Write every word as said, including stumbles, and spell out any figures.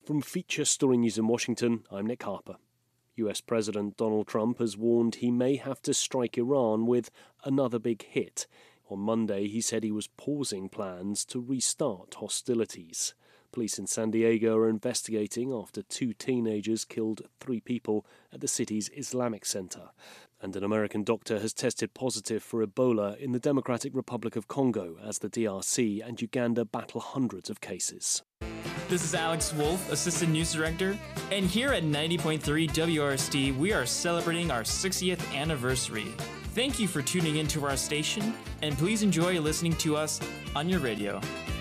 From Feature Story News in Washington, I'm Nick Harper. U S President Donald Trump has warned he may have to strike Iran with another big hit. On Monday, he said he was pausing plans to restart hostilities. Police in San Diego are investigating after two teenagers killed three people at the city's Islamic Center. And an American doctor has tested positive for Ebola in the Democratic Republic of Congo as the D R C and Uganda battle hundreds of cases. This is Alex Wolf, Assistant News Director, and here at ninety point three W R S T, we are celebrating our sixtieth anniversary. Thank you for tuning into our station, and please enjoy listening to us on your radio.